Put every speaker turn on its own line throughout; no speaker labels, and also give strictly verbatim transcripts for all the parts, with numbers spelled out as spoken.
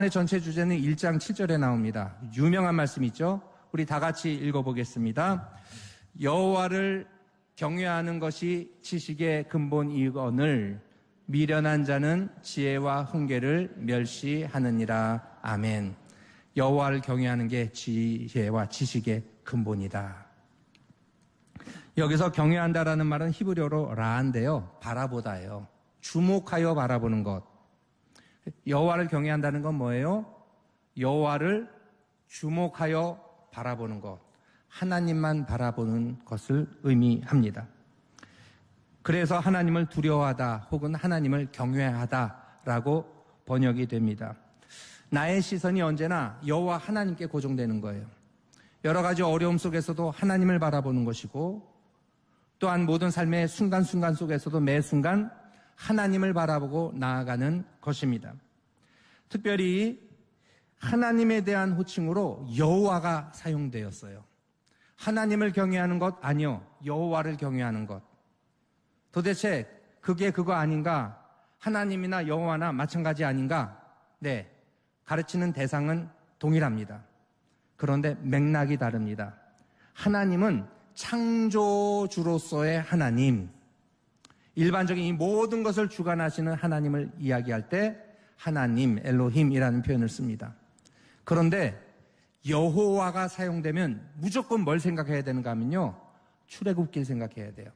전체 주제는 일 장 칠 절에 나옵니다. 유명한 말씀이죠. 우리 다 같이 읽어보겠습니다. 여호와를 경외하는 것이 지식의 근본이거늘 미련한 자는 지혜와 훈계를 멸시하느니라. 아멘. 여호와를 경외하는 게 지혜와 지식의 근본이다. 여기서 경외한다라는 말은 히브리어로 라인데요. 바라보다예요. 주목하여 바라보는 것. 여호와를 경외한다는 건 뭐예요? 여호와를 주목하여 바라보는 것. 하나님만 바라보는 것을 의미합니다. 그래서 하나님을 두려워하다 혹은 하나님을 경외하다라고 번역이 됩니다. 나의 시선이 언제나 여호와 하나님께 고정되는 거예요. 여러 가지 어려움 속에서도 하나님을 바라보는 것이고 또한 모든 삶의 순간순간 속에서도 매 순간 하나님을 바라보고 나아가는 것입니다. 특별히 하나님에 대한 호칭으로 여호와가 사용되었어요. 하나님을 경외하는 것 아니요, 여호와를 경외하는 것. 도대체 그게 그거 아닌가? 하나님이나 여호와나 마찬가지 아닌가? 네, 가르치는 대상은 동일합니다. 그런데 맥락이 다릅니다. 하나님은 창조주로서의 하나님, 일반적인 이 모든 것을 주관하시는 하나님을 이야기할 때 하나님, 엘로힘이라는 표현을 씁니다. 그런데 여호와가 사용되면 무조건 뭘 생각해야 되는가 하면요, 출애굽길 생각해야 돼요.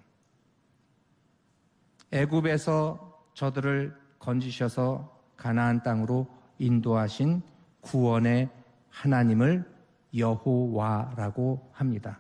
애굽에서 저들을 건지셔서 가나안 땅으로 인도하신 구원의 하나님을 여호와라고 합니다.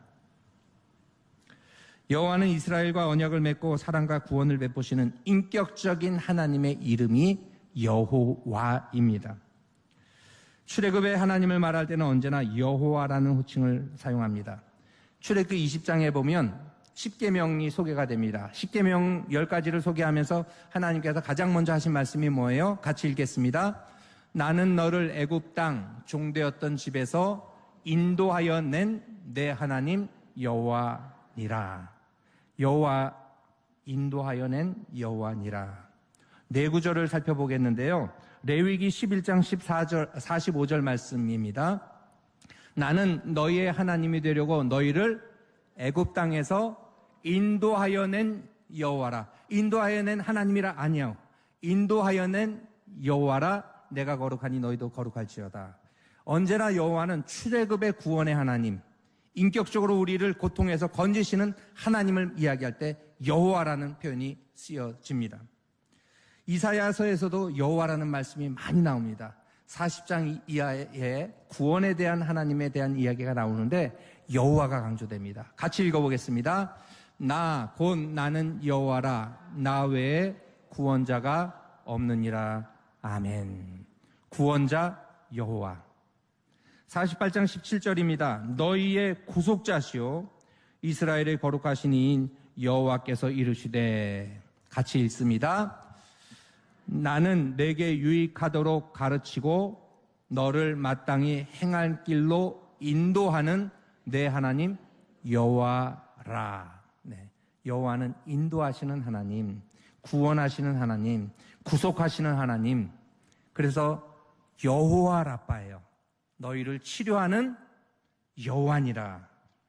여호와는 이스라엘과 언약을 맺고 사랑과 구원을 베푸시는 인격적인 하나님의 이름이 여호와입니다. 출애굽의 하나님을 말할 때는 언제나 여호와라는 호칭을 사용합니다. 출애굽 이십 장에 보면 십계명이 소개가 됩니다. 십계명 열 가지를 소개하면서 하나님께서 가장 먼저 하신 말씀이 뭐예요? 같이 읽겠습니다. 나는 너를 애굽 땅 종되었던 집에서 인도하여 낸 내 하나님 여호와니라. 여호와, 인도하여 낸 여호와니라. 네 구절을 살펴보겠는데요. 레위기 십일 장 십사 절, 사십오 절 말씀입니다. 나는 너희의 하나님이 되려고 너희를 애굽 땅에서 인도하여 낸 여호와라. 인도하여 낸 하나님이라 아니요, 인도하여 낸 여호와라. 내가 거룩하니 너희도 거룩할지어다. 언제나 여호와는 출애굽의 구원의 하나님, 인격적으로 우리를 고통에서 건지시는 하나님을 이야기할 때 여호와라는 표현이 쓰여집니다. 이사야서에서도 여호와라는 말씀이 많이 나옵니다. 사십 장 이하에 구원에 대한 하나님에 대한 이야기가 나오는데 여호와가 강조됩니다. 같이 읽어보겠습니다. 나 곧 나는 여호와라. 나 외에 구원자가 없느니라. 아멘. 구원자 여호와. 사십팔 장 십칠 절입니다. 너희의 구속자시오 이스라엘의 거룩하신 이인 여호와께서 이르시되. 같이 읽습니다. 나는 내게 유익하도록 가르치고 너를 마땅히 행할 길로 인도하는 내 하나님 여호와라. 네, 여호와는 인도하시는 하나님, 구원하시는 하나님, 구속하시는 하나님. 그래서 여호와 라빠예요. 너희를 치료하는 여호와니라.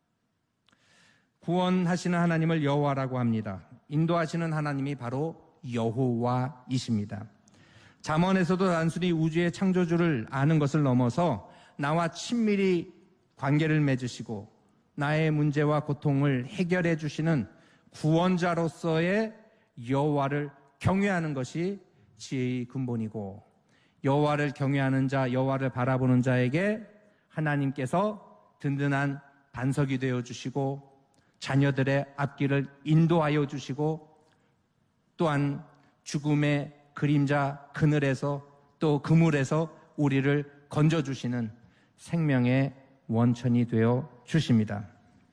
구원하시는 하나님을 여호와라고 합니다. 인도하시는 하나님이 바로 여호와이십니다. 잠언에서도 단순히 우주의 창조주를 아는 것을 넘어서 나와 친밀히 관계를 맺으시고 나의 문제와 고통을 해결해 주시는 구원자로서의 여호와를 경외하는 것이 지혜의 근본이고, 여호와를 경외하는 자, 여호와를 바라보는 자에게 하나님께서 든든한 반석이 되어 주시고 자녀들의 앞길을 인도하여 주시고 또한 죽음의 그림자 그늘에서 또 그물에서 우리를 건져주시는 생명의 원천이 되어 주십니다.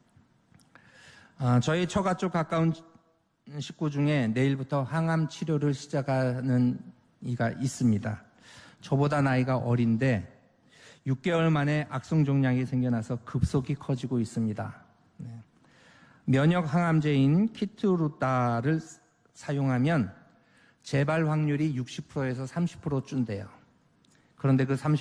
아, 저희 처가 쪽 가까운 식구 중에 내일부터 항암 치료를 시작하는 이가 있습니다. 저보다 나이가 어린데 육 개월 만에 악성 종양이 생겨나서 급속히 커지고 있습니다. 네. 면역 항암제인 키트루타를 사용하면 재발 확률이 육십 퍼센트에서 삼십 퍼센트 준대요. 그런데 그